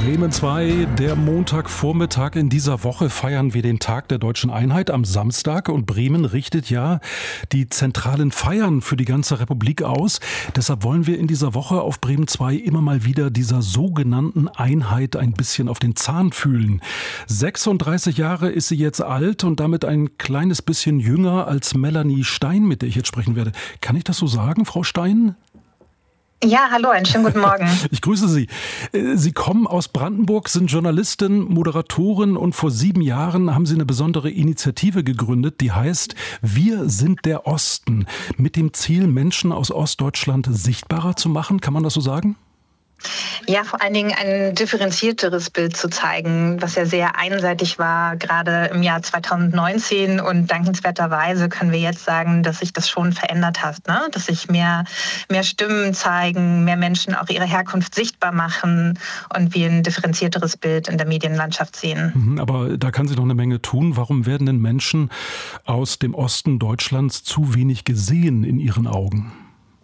Bremen 2, der Montagvormittag in dieser Woche feiern wir den Tag der Deutschen Einheit am Samstag und Bremen richtet ja die zentralen Feiern für die ganze Republik aus. Deshalb wollen wir in dieser Woche auf Bremen 2 immer mal wieder dieser sogenannten Einheit ein bisschen auf den Zahn fühlen. 36 Jahre ist sie jetzt alt und damit ein kleines bisschen jünger als Melanie Stein, mit der ich jetzt sprechen werde. Kann ich das so sagen, Frau Stein? Ja, hallo, einen schönen guten Morgen. Ich grüße Sie. Sie kommen aus Brandenburg, sind Journalistin, Moderatorin und vor 7 Jahren haben Sie eine besondere Initiative gegründet, die heißt Wir sind der Osten, mit dem Ziel, Menschen aus Ostdeutschland sichtbarer zu machen. Kann man das so sagen? Ja, vor allen Dingen ein differenzierteres Bild zu zeigen, was ja sehr einseitig war, gerade im Jahr 2019. Und dankenswerterweise können wir jetzt sagen, dass sich das schon verändert hat, ne? Dass sich mehr Stimmen zeigen, mehr Menschen auch ihre Herkunft sichtbar machen und wir ein differenzierteres Bild in der Medienlandschaft sehen. Aber da kann sich noch eine Menge tun. Warum werden denn Menschen aus dem Osten Deutschlands zu wenig gesehen in Ihren Augen?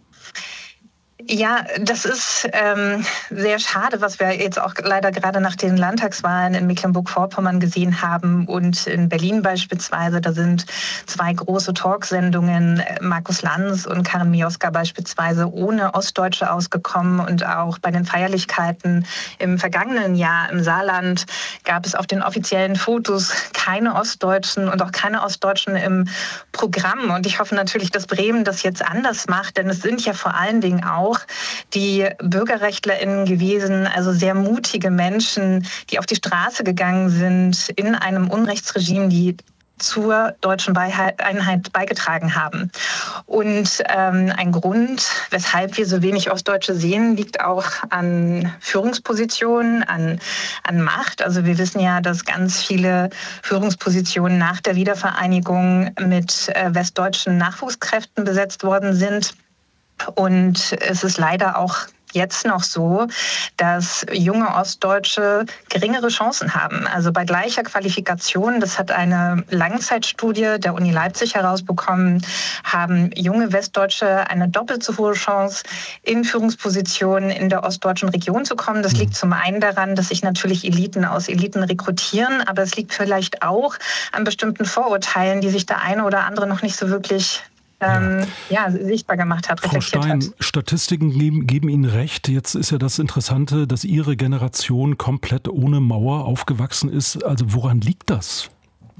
Ja, das ist sehr schade, was wir jetzt auch leider gerade nach den Landtagswahlen in Mecklenburg-Vorpommern gesehen haben und in Berlin beispielsweise. Da sind 2 große Talksendungen, Markus Lanz und Karin Mioska beispielsweise, ohne Ostdeutsche ausgekommen. Und auch bei den Feierlichkeiten im vergangenen Jahr im Saarland gab es auf den offiziellen Fotos keine Ostdeutschen und auch keine Ostdeutschen im Programm. Und ich hoffe natürlich, dass Bremen das jetzt anders macht, denn es sind ja vor allen Dingen auch die BürgerrechtlerInnen gewesen, also sehr mutige Menschen, die auf die Straße gegangen sind in einem Unrechtsregime, die zur deutschen Einheit beigetragen haben. Und ein Grund, weshalb wir so wenig Ostdeutsche sehen, liegt auch an Führungspositionen, an Macht. Also wir wissen ja, dass ganz viele Führungspositionen nach der Wiedervereinigung mit westdeutschen Nachwuchskräften besetzt worden sind. Und es ist leider auch jetzt noch so, dass junge Ostdeutsche geringere Chancen haben. Also bei gleicher Qualifikation, das hat eine Langzeitstudie der Uni Leipzig herausbekommen, haben junge Westdeutsche eine doppelt so hohe Chance, in Führungspositionen in der ostdeutschen Region zu kommen. Das liegt zum einen daran, dass sich natürlich Eliten aus Eliten rekrutieren, aber es liegt vielleicht auch an bestimmten Vorurteilen, die sich der eine oder andere noch nicht so wirklich sichtbar gemacht hat, Frau Stein, hat. Statistiken geben Ihnen recht. Jetzt ist ja das Interessante, dass Ihre Generation komplett ohne Mauer aufgewachsen ist. Also woran liegt das?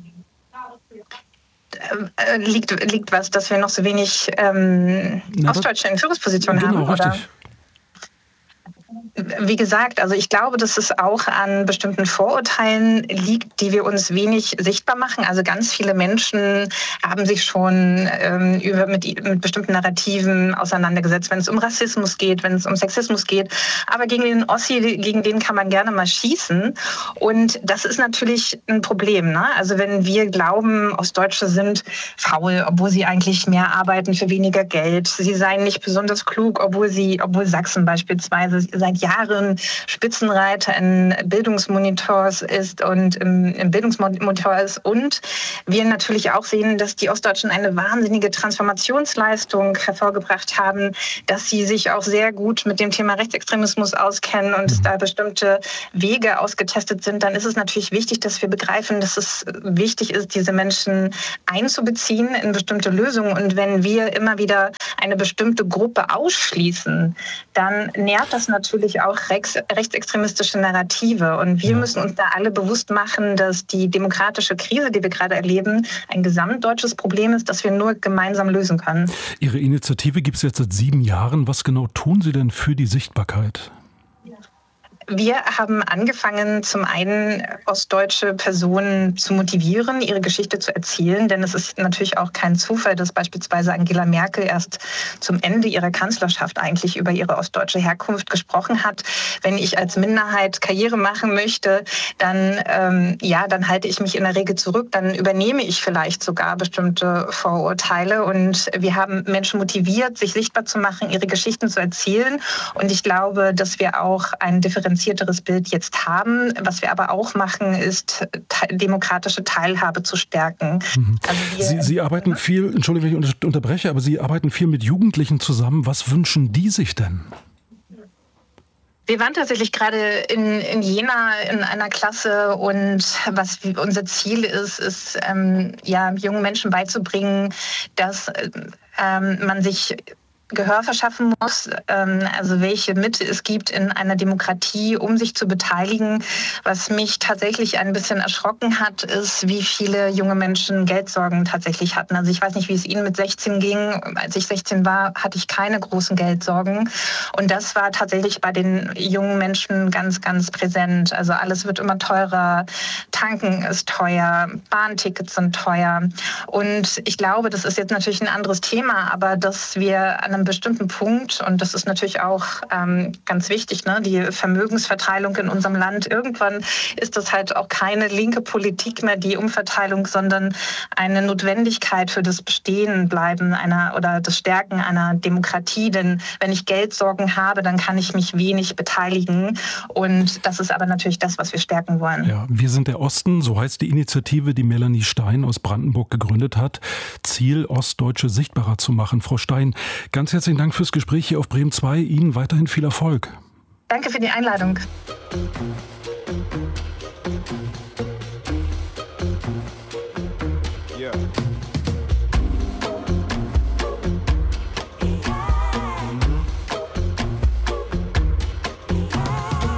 Liegt was, dass wir noch so wenig Ostdeutsche in Führungspositionen haben? Genau, richtig. Wie gesagt, also ich glaube, dass es auch an bestimmten Vorurteilen liegt, die wir uns wenig sichtbar machen. Also ganz viele Menschen haben sich schon mit bestimmten Narrativen auseinandergesetzt, wenn es um Rassismus geht, wenn es um Sexismus geht. Aber gegen den Ossi, gegen den kann man gerne mal schießen. Und das ist natürlich ein Problem, ne? Also wenn wir glauben, Ostdeutsche sind faul, obwohl sie eigentlich mehr arbeiten für weniger Geld. Sie seien nicht besonders klug, obwohl Sachsen beispielsweise seit Jahren Spitzenreiter in Bildungsmonitors ist und im Bildungsmonitor ist. Und wir natürlich auch sehen, dass die Ostdeutschen eine wahnsinnige Transformationsleistung hervorgebracht haben, dass sie sich auch sehr gut mit dem Thema Rechtsextremismus auskennen und es da bestimmte Wege ausgetestet sind, dann ist es natürlich wichtig, dass wir begreifen, dass es wichtig ist, diese Menschen einzubeziehen in bestimmte Lösungen. Und wenn wir immer wieder eine bestimmte Gruppe ausschließen, dann nährt das natürlich auch rechtsextremistische Narrative. Und wir müssen uns da alle bewusst machen, dass die demokratische Krise, die wir gerade erleben, ein gesamtdeutsches Problem ist, das wir nur gemeinsam lösen können. Ihre Initiative gibt es jetzt seit 7 Jahren. Was genau tun Sie denn für die Sichtbarkeit? Wir haben angefangen, zum einen ostdeutsche Personen zu motivieren, ihre Geschichte zu erzählen. Denn es ist natürlich auch kein Zufall, dass beispielsweise Angela Merkel erst zum Ende ihrer Kanzlerschaft eigentlich über ihre ostdeutsche Herkunft gesprochen hat. Wenn ich als Minderheit Karriere machen möchte, dann halte ich mich in der Regel zurück. Dann übernehme ich vielleicht sogar bestimmte Vorurteile. Und wir haben Menschen motiviert, sich sichtbar zu machen, ihre Geschichten zu erzählen. Und ich glaube, dass wir auch ein differenzierteres Bild jetzt haben. Was wir aber auch machen, ist demokratische Teilhabe zu stärken. Also Sie arbeiten viel, Entschuldigung, wenn ich unterbreche, aber Sie arbeiten viel mit Jugendlichen zusammen. Was wünschen die sich denn? Wir waren tatsächlich gerade in Jena in einer Klasse und was unser Ziel ist jungen Menschen beizubringen, dass man sich Gehör verschaffen muss, also welche Mittel es gibt in einer Demokratie, um sich zu beteiligen. Was mich tatsächlich ein bisschen erschrocken hat, ist, wie viele junge Menschen Geldsorgen tatsächlich hatten. Also ich weiß nicht, wie es Ihnen mit 16 ging. Als ich 16 war, hatte ich keine großen Geldsorgen. Und das war tatsächlich bei den jungen Menschen ganz, ganz präsent. Also alles wird immer teurer, tanken ist teuer, Bahntickets sind teuer. Und ich glaube, das ist jetzt natürlich ein anderes Thema, aber dass wir an einem bestimmten Punkt, und das ist natürlich auch ganz wichtig, ne, die Vermögensverteilung in unserem Land, irgendwann ist das halt auch keine linke Politik mehr, die Umverteilung, sondern eine Notwendigkeit für das Bestehenbleiben oder das Stärken einer Demokratie. Denn wenn ich Geldsorgen habe, dann kann ich mich wenig beteiligen. Und das ist aber natürlich das, was wir stärken wollen. Ja, wir sind der Osten, so heißt die Initiative, die Melanie Stein aus Brandenburg gegründet hat. Ziel, Ostdeutsche sichtbarer zu machen. Frau Stein, ganz herzlichen Dank fürs Gespräch hier auf Bremen 2. Ihnen weiterhin viel Erfolg. Danke für die Einladung.